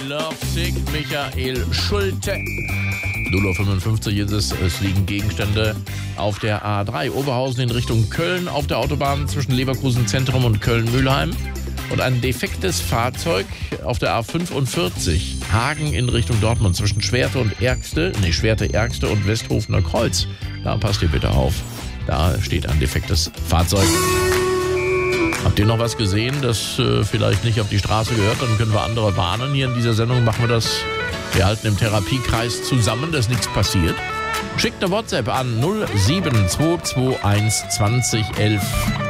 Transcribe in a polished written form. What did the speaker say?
Lovesick, Michael Schulte. 0:55 Uhr ist es liegen Gegenstände auf der A3 Oberhausen in Richtung Köln auf der Autobahn zwischen Leverkusen Zentrum und Köln-Mühlheim. Und ein defektes Fahrzeug auf der A45 Hagen in Richtung Dortmund zwischen Schwerte Ergste und Westhofener Kreuz. Da passt ihr bitte auf. Da steht ein defektes Fahrzeug. Habt ihr noch was gesehen, das vielleicht nicht auf die Straße gehört? Dann können wir andere warnen. Hier in dieser Sendung machen wir das. Wir halten im Therapiekreis zusammen, dass nichts passiert. Schickt eine WhatsApp an 07221 20 11